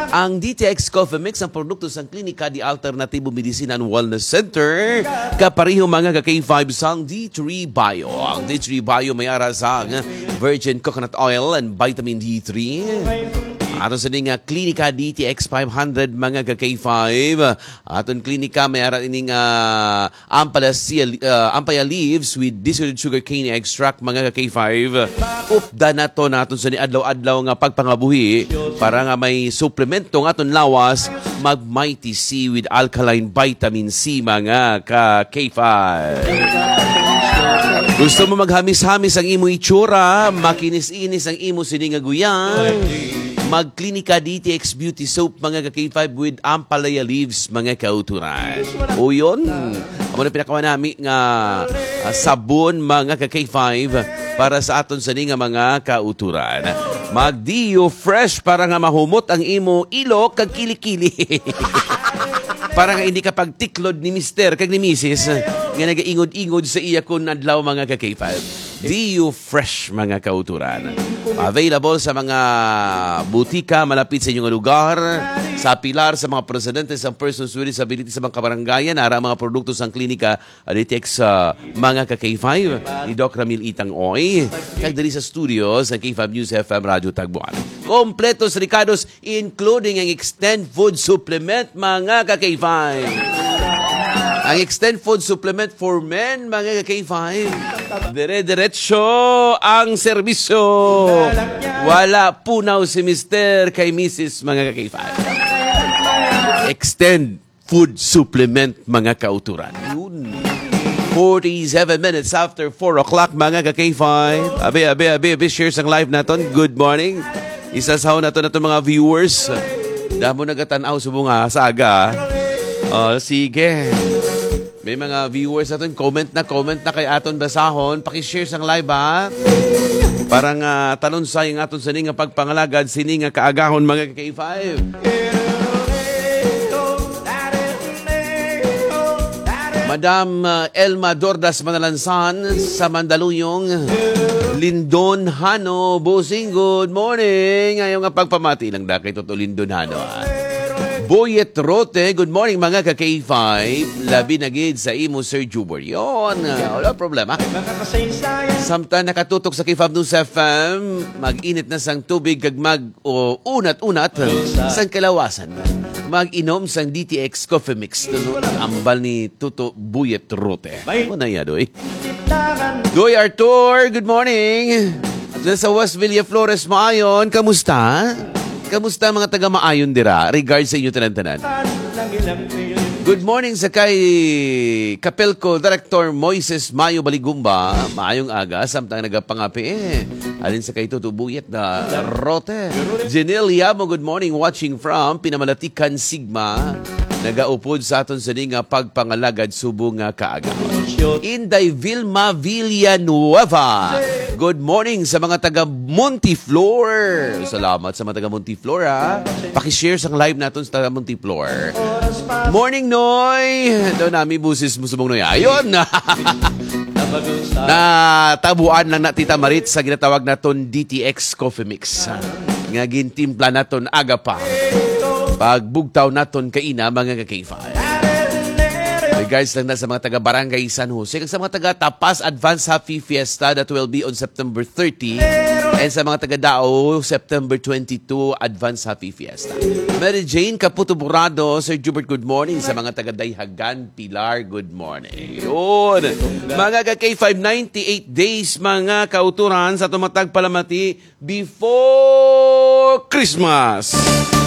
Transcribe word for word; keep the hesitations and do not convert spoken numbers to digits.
Ang D T X Coffee Mix ang produkto sa Klinika di Alternatibo Medicine and Wellness Center. Kapareho mga ka-K five sang D three Bio. Ang D three Bio may arasang virgin coconut oil and vitamin D three. Aton sa nga Klinika D T X five hundred mga ka-K five. Aton Klinika may ara ining uh, ampaya, uh, ampaya leaves with distilled sugar cane extract mga ka-K five. Upda na to naton sa ni adlaw-adlaw nga pagpangabuhi para nga may suplemento nga aton lawas mag Mighty C with alkaline vitamin C mga ka-K five. Gusto mo maghamis-hamis ang imo itsura, makinis-inis ang imo siningaguyan, mag-Klinika D T X Beauty Soap mga ka-K five with ampalaya leaves mga kauturan. O yun, amo na pinakamanami nga uh, sabon mga ka-K five para sa aton sa nga mga kauturan. Mag-Dio Fresh para nga mahumot ang imo ilo kag kilikili. Para nga hindi ka pagtiklod ni Mister kag ni Missus nga nagaingod-ingod sa iya kun adlaw mga ka-K five. Dio Fresh mga kauturan. Available sa mga butika malapit sa inyong lugar, sa pilar sa mga presidente sa persons with disability sa mga kabarangayan, ara mga produkto sa Klinika D T X uh, mga ka-K five ni Doc Ramil Itang Oy kag diri sa studio sa K five News F M Radio Tagbuan. Kompletos ricados including ang Extend Food Supplement mga ka-K five. Ang Extend Food Supplement for Men, mga ka-K five. Dire-diretso ang serbisyo. Wala punaw si Mister kay Missus mga ka-K five. Extend Food Supplement, mga kauturan. Yun. forty-seven minutes after four o'clock, mga ka-K five. Abe, abe, abe, abe, shares ang live naton. Good morning. Isasaw nato na mga viewers. Damo nagatanaw subong sa aga. Oh, sige. May mga viewers natin, comment na, comment na kay aton basahon. Pakishare sang live ha. Parang uh, talon sa yung aton sa nga pagpangalagad, sini nga kaagahon mga ka-K five. Madam uh, Elma Dordas Manalansan sa Mandaluyong. Lindon Hano, Bossing, good morning. Ngayon nga pagpamati lang da kay Toto Lindon Hano ha. Boyet Rote, good morning mga ka-K five. Labi na gid sa imo Sir Jubor. Yun, wala problema. Samtang nakatutok sa K five News F M, mag-init na sang tubig kag mag o unat-unat sang kalawasan. Mag-inom sang D T X Coffee Mix. Ambal ni Tuto Boyet Rote. Muna yan, doy. Doy Artur, good morning. Sa West Villa Flores, Maayon, kamusta? Kamusta mga taga-maayon dira? Regards sa inyo tanan-tanan. Good morning sa kay Kapelco Director Moises Mayo Baligumba. Maayong aga, samtang nagapangapi eh. Alin sa kay Tutubuyet na Rote. Janelle Yamo, good morning. Watching from Pinamalatikan Sigma. Nagaupod sa aton sa nga pagpangalagad subong nga kaaga. Inday Vilma Villanueva. Good morning sa mga taga Montiflor. Salamat sa mga taga Montiflor ha. Paki-share sang live naton sa taga Montiflor. Morning Noy. Doon nami busis mo subong Noy. Ayun. Na tabuan lang na Tita Marit sa ginatawag naton D T X Coffee Mix. Nga gintimpla naton aga pa. Pagbugtaw naton kaina mga ka-K five. Regards lang na sa mga taga Barangay San Jose kag sa mga taga Tapas Advance Happy Fiesta that will be on September thirty and sa mga taga Dao September twenty-two Advance Happy Fiesta. Mary Jane Caputo Burado, Sir Jubert, good morning. Sa mga taga Dayhagan Pilar, good morning. Yun. Mga ka-K five, ninety-eight days mga kauturan sa tumatag palamati before Christmas.